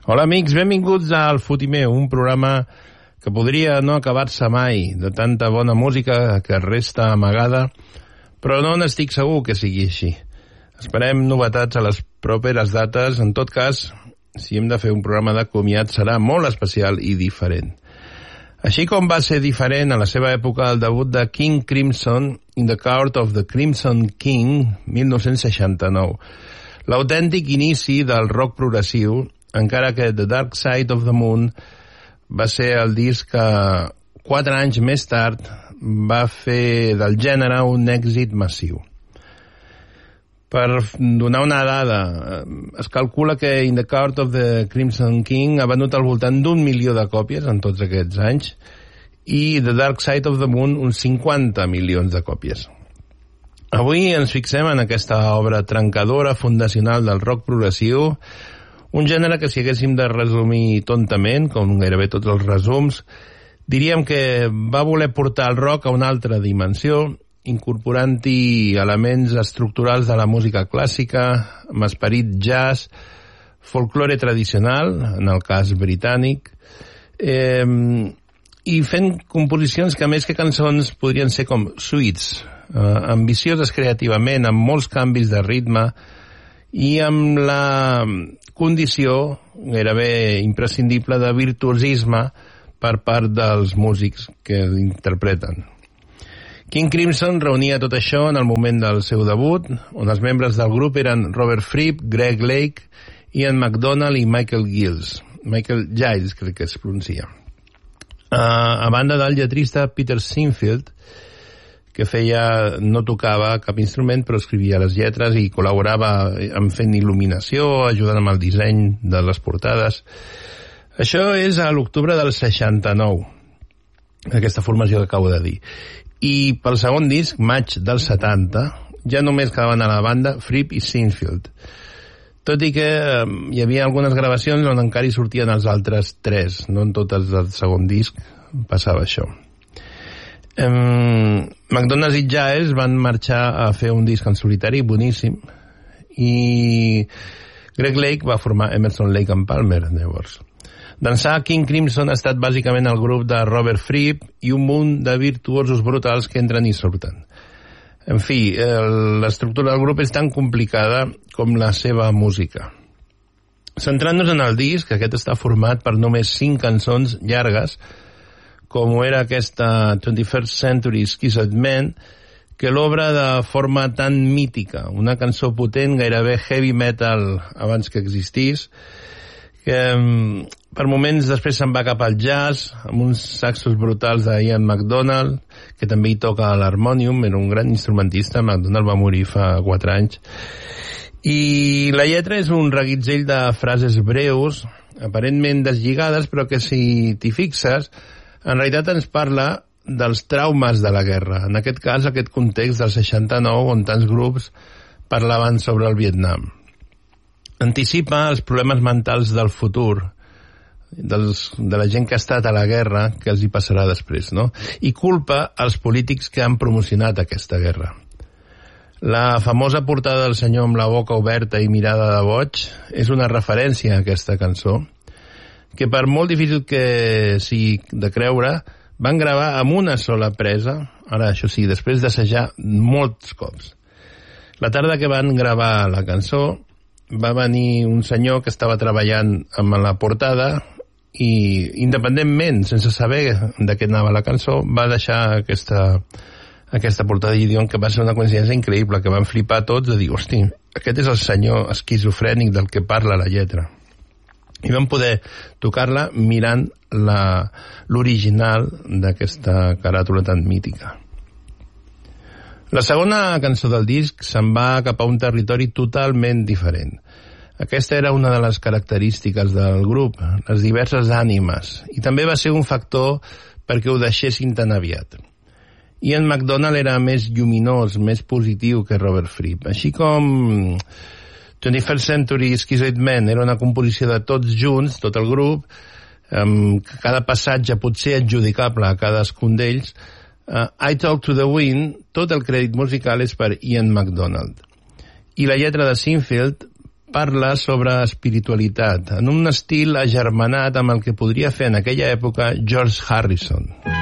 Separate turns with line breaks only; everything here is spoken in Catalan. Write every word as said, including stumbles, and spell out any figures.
Hola amics, benvinguts al Fotimer, un programa que podria no acabar-se mai, de tanta bona música que resta amagada, però no n'estic segur que sigui així. Esperem novetats a les properes dates. En tot cas, si hem de fer un programa de comiat, serà molt especial i diferent. Així com va ser diferent a la seva època el debut de King Crimson in the Court of the Crimson King, mil nou-cents seixanta-nou. L'autèntic inici del rock progressiu, encara que The Dark Side of the Moon va ser el disc que quatre anys més tard va fer del gènere un èxit massiu. Per donar una dada, es calcula que In the Court of the Crimson King ha venut al voltant d'un milió de còpies en tots aquests anys i The Dark Side of the Moon uns cinquanta milions de còpies. Avui ens fixem en aquesta obra trencadora fundacional del rock progressiu, un gènere que si haguéssim de resumir tontament, com gairebé tots els resums, diríem que va voler portar el rock a una altra dimensió, incorporant-hi elements estructurals de la música clàssica, amb esperit jazz, folklore tradicional, en el cas britànic, eh, i fent composicions que més que cançons podrien ser com suites, eh, ambicioses creativament, amb molts canvis de ritme, i amb la condició gairebé imprescindible de virtuosisme per part dels músics que l'interpreten. King Crimson reunia tot això en el moment del seu debut, on els membres del grup eren Robert Fripp, Greg Lake, Ian MacDonald i Michael Giles. Michael Giles, crec que es pronuncia. Uh, a banda del lletrista Peter Sinfield, que feia, no tocava cap instrument, però escrivia les lletres i col·laborava en fent il·luminació, ajudant amb el disseny de les portades. Això és a l'octubre del seixanta-nou, aquesta formació que acabo de dir. I pel segon disc, maig del setanta, ja només quedaven a la banda Fripp i Sinfield. Tot i que eh, hi havia algunes gravacions on encara hi sortien els altres tres, no en totes del segon disc passava això. Um, McDonald's i Giles van marxar a fer un disc en solitari boníssim i Greg Lake va formar Emerson, Lake and Palmer llavors. D'ençà, King Crimson ha estat bàsicament el grup de Robert Fripp i un munt de virtuosos brutals que entren i surten. En fi, l'estructura del grup és tan complicada com la seva música. Centrant-nos en el disc, aquest està format per només cinc cançons llargues, com era aquesta twenty-first Century Schizoid Man, que l'obra de forma tan mítica, una cançó potent, gairebé heavy metal abans que existís, que per moments després se'n va cap al jazz, amb uns saxos brutals d'Ian MacDonald, que també hi toca l'harmònium, era un gran instrumentista. MacDonald va morir fa quatre anys. I la lletra és un reguitzell de frases breus, aparentment deslligades, però que si t'hi fixes, en realitat ens parla dels traumes de la guerra, en aquest cas aquest context del seixanta-nou on tants grups parlaven sobre el Vietnam. Anticipa els problemes mentals del futur, dels, de la gent que ha estat a la guerra, que els hi passarà després, no? I culpa els polítics que han promocionat aquesta guerra. La famosa portada del senyor amb la boca oberta i mirada de boig és una referència a aquesta cançó, que per molt difícil que sigui de creure, van gravar amb una sola presa, ara això sí, després d'assajar molts cops. La tarda que van gravar la cançó, va venir un senyor que estava treballant amb la portada i, independentment, sense saber de què anava la cançó, va deixar aquesta, aquesta portada i diuen que va ser una coincidència increïble, que van flipar tots de dir, hosti, aquest és el senyor esquizofrènic del que parla la lletra. I vam poder tocar-la mirant l'original d'aquesta caràtula tan mítica. La segona cançó del disc se'n va cap a un territori totalment diferent. Aquesta era una de les característiques del grup, les diverses ànimes, i també va ser un factor perquè ho deixessin tan aviat. Ian MacDonald era més lluminós, més positiu que Robert Fripp, així com twenty-first Century Schizoid Man era una composició de tots junts, tot el grup, amb cada passatge potser adjudicable a cadascun d'ells. uh, I Talk to the Wind, tot el crèdit musical és per Ian MacDonald. I la lletra de Sinfield parla sobre espiritualitat, en un estil agermanat amb el que podria fer en aquella època George Harrison.